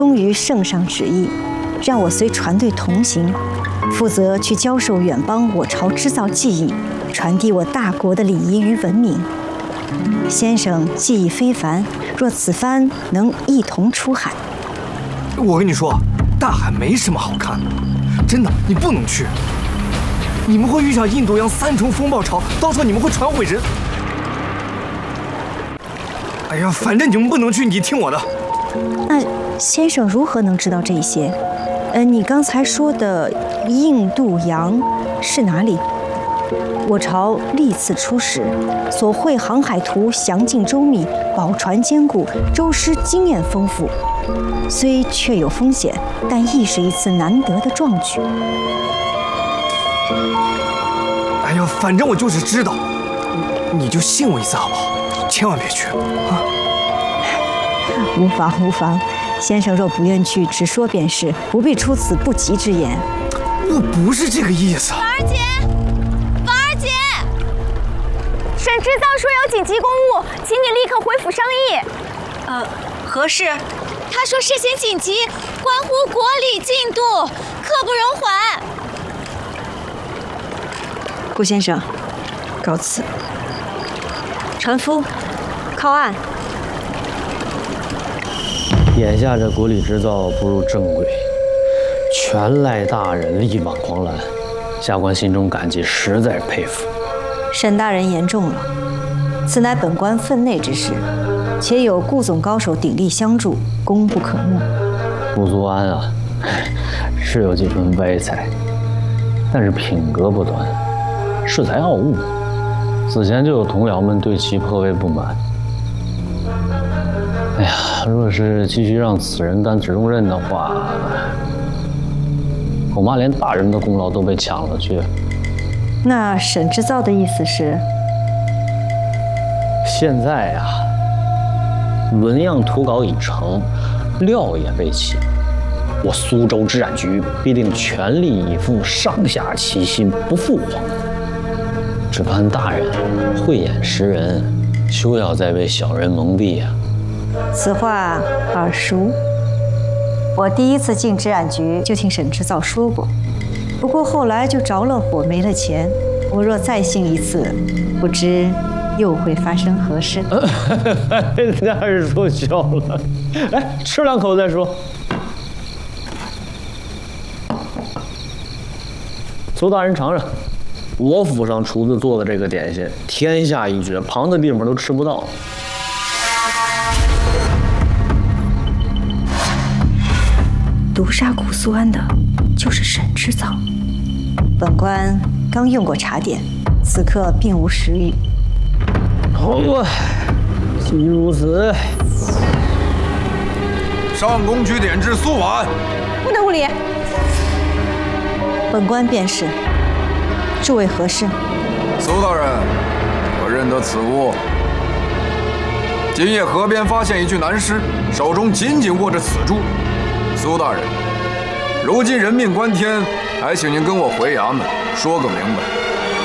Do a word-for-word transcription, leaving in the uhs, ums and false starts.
终于圣上旨意，让我随船队同行，负责去教授远邦我朝织造技艺，传递我大国的礼仪与文明。先生技艺非凡，若此番能一同出海， 我跟你说，大海没什么好看的，真的，你不能去。你们会遇上印度洋三重风暴潮，到时候你们会船毁人。哎呀，反正你们不能去，你听我的。 那先生如何能知道这些？呃，你刚才说的印度洋是哪里？我朝历次出使，所绘航海图详尽周密，宝船坚固，舟师经验丰富。虽确有风险，但亦是一次难得的壮举。 哎呀，反正我就是知道，你你就信我一次好不好？千万别去啊！ 无妨无妨，先生若不愿去，直说便是，不必出此不吉之言。 我不是这个意思。 婉儿姐，婉儿姐，沈织造说有紧急公务，请你立刻回府商议。 呃，何事？ 他说事情紧急，关乎国礼进度，刻不容缓。 顾先生，告辞。船夫，靠岸。 眼下这国礼织造步入正轨，全赖大人力挽狂澜，下官心中感激，实在佩服。 沈大人言重了，此乃本官分内之事，且有顾总高手鼎力相助，功不可没。 顾足安啊，是有几分歪才，但是品格不端，恃才傲物。此前就有同僚们对其颇为不满。哎呀，若是继续让此人担此重任的话，恐怕连大人的功劳都被抢了去。 那沈织造的意思是？ 现在呀、啊，纹样图稿已成，料也备齐，我苏州织染局必定全力以赴，上下齐心，不负皇。只盼大人慧眼识人，休要再被小人蒙蔽啊！ 此话耳熟，我第一次进织染局就听沈织造说过，不过后来就着了火，没了钱。我若再信一次，不知又会发生何事？ 那是说笑了，来吃两口再说。苏大人尝尝，我府上厨子做的这个点心，天下一绝，旁的地方都吃不到。 毒杀顾苏安的就是沈织造。本官刚用过茶点，此刻并无食欲。 好吧，既如此， 上宫去点制素碗。 不得无礼。 本官便是。诸位何事？ 苏大人，我认得此物。今夜河边发现一具男尸，手中紧紧握着此珠。苏大人，如今人命关天，还请您跟我回衙门说个明白。